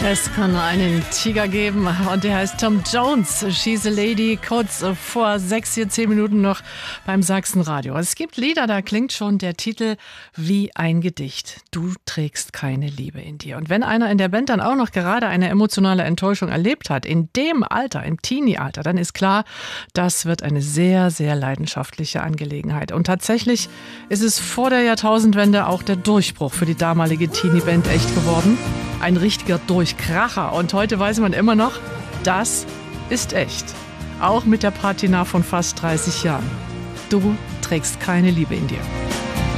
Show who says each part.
Speaker 1: Es kann einen Tiger geben und der heißt Tom Jones. She's a Lady, kurz vor 6, hier 10 Minuten noch beim Sachsenradio. Es gibt Lieder, da klingt schon der Titel wie ein Gedicht. Du trägst keine Liebe in dir. Und wenn einer in der Band dann auch noch gerade eine emotionale Enttäuschung erlebt hat, in dem Alter, im Teenie-Alter, dann ist klar, das wird eine sehr, sehr leidenschaftliche Angelegenheit. Und tatsächlich ist es vor der Jahrtausendwende auch der Durchbruch für die damalige Teenie-Band echt geworden. Ein richtiger Durchkracher. Und heute weiß man immer noch, das ist echt. Auch mit der Patina von fast 30 Jahren. Du trägst keine Liebe in dir.